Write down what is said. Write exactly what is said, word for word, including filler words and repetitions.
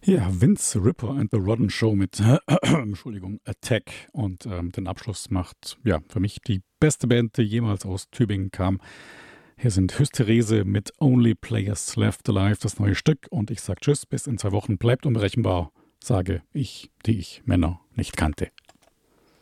Ja, Vince Ripper and the Rodden Show mit äh, Entschuldigung, Attack. Und ähm, den Abschluss macht ja für mich die beste Band, die jemals aus Tübingen kam. Hier sind Hysterese mit Only Players Left Alive, das neue Stück. Und ich sage Tschüss, bis in zwei Wochen. Bleibt unberechenbar, sage ich, die ich Männer nicht kannte.